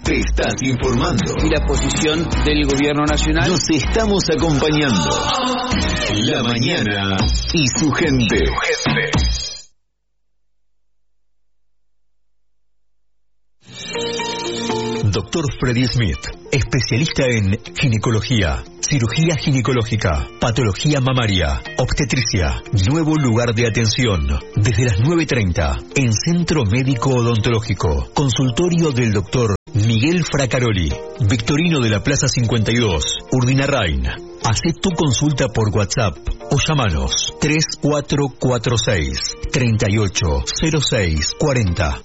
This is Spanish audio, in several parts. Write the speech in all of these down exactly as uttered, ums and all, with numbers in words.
Te estás informando. Y la posición del gobierno nacional. Nos estamos acompañando. La mañana y su gente. Y su gente. Doctor Freddy Smith, especialista en ginecología, cirugía ginecológica, patología mamaria, obstetricia. Nuevo lugar de atención, desde las nueve treinta, en Centro Médico Odontológico. Consultorio del doctor Miguel Fracaroli, Victorino de la Plaza cincuenta y dos, Urdinarrain. Hacé tu consulta por WhatsApp o llamanos tres cuatro cuatro seis, tres ocho cero seis cuatro cero.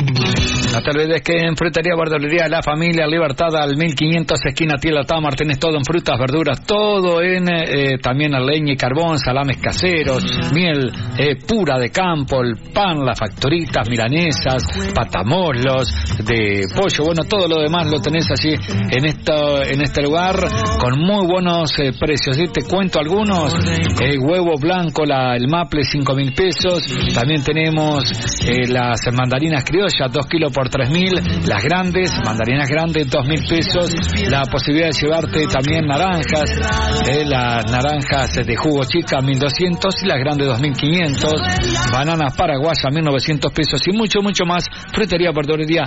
No te olvides que en Frutería Verdulería La Familia Libertad al mil quinientos esquina Tiela Tamar tenés todo en frutas, verduras, todo en eh, también a leña y carbón, salames caseros, miel eh, pura de campo, el pan, las factoritas, milanesas, patamoslos de pollo, bueno, todo lo demás lo tenés allí en esto, en este lugar con muy buenos eh, precios. ¿Sí? Te cuento algunos, el huevo blanco, la, el maple cinco mil pesos, también tenemos eh, las mandarinas criollas dos kilos por tres mil, las grandes, mandarinas grandes dos mil pesos, la posibilidad de llevarte también naranjas, eh, las naranjas de jugo chica mil doscientos y las grandes dos mil quinientos, bananas paraguayas mil novecientos pesos y mucho, mucho más. Frutería, verdulería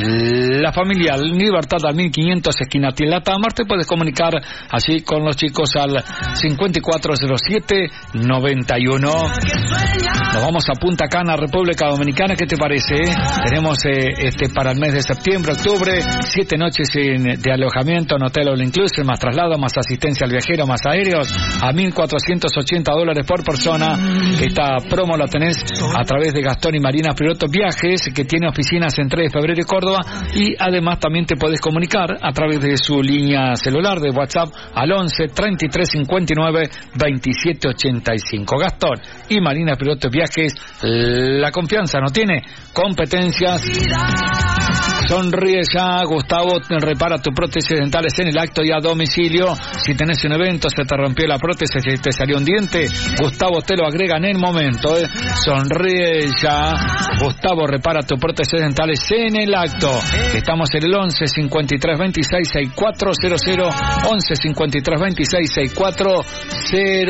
La Familia Libertad al mil quinientos esquina Tiela Tamar. Te puedes comunicar así con los chicos al cincuenta y cuatro cero siete noventa y uno. Nos vamos a Punta Cana, República Dominicana. ¿Qué te parece? Tenemos eh, este para el mes de septiembre, octubre, siete noches en, de alojamiento en hotel all inclusive, más traslado, más asistencia al viajero, más aéreos, a mil cuatrocientos ochenta dólares por persona. Esta promo la tenés a través de Gastón y Marina Piloto Viajes, que tiene oficinas en tres de febrero y Córdoba, y además también te podés comunicar a través de su línea celular de WhatsApp al once treinta y tres cincuenta y nueve veintisiete ochenta y cinco. Gastón y Marina Piloto Viajes, la confianza no tiene competencias. Sonríe ya, Gustavo repara tus prótesis dentales en el acto y a domicilio. Si tenés un evento, se te rompió la prótesis y te salió un diente, Gustavo te lo agrega en el momento. ¿eh? Sonríe ya, Gustavo repara tus prótesis dentales en el acto. Estamos en el once cincuenta y tres veintiséis sesenta y cuatro cero cero, once cincuenta y tres veintiséis sesenta y cuatro cero